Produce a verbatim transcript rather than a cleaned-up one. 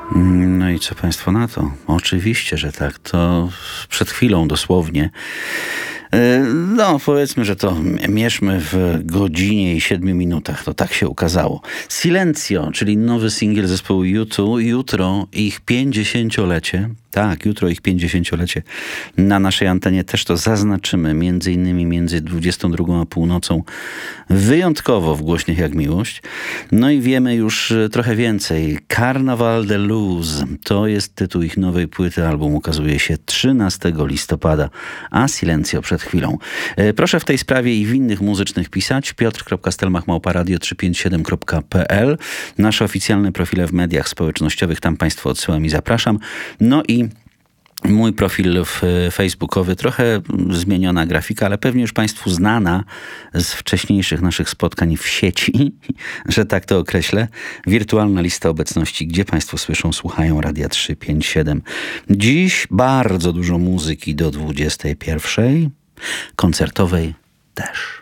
No i co państwo na to? Oczywiście, że tak. To przed chwilą dosłownie. No, powiedzmy, że to mierzmy w godzinie i siedmiu minutach. To tak się ukazało. Silencio, czyli nowy singiel zespołu U dwa. Jutro ich pięćdziesięciolecie. Tak, jutro ich pięćdziesięciolecie. Na naszej antenie też to zaznaczymy. Między innymi między dwudziestą drugą a północą. Wyjątkowo w Głośnych jak miłość. No i wiemy już trochę więcej. Carnaval de Luz. To jest tytuł ich nowej płyty. Album ukazuje się trzynastego listopada. A Silencio przed chwilą. Proszę w tej sprawie i w innych muzycznych pisać. piotr kropka stelmach małpa radio trzysta pięćdziesiąt siedem kropka p l. Nasze oficjalne profile w mediach społecznościowych. Tam państwo odsyłam i zapraszam. No i mój profil facebookowy, trochę zmieniona grafika, ale pewnie już państwu znana z wcześniejszych naszych spotkań w sieci, że tak to określę. Wirtualna lista obecności, gdzie państwo słyszą, słuchają Radia trzysta pięćdziesiąt siedem. Dziś bardzo dużo muzyki do dwudziestej pierwszej, koncertowej też.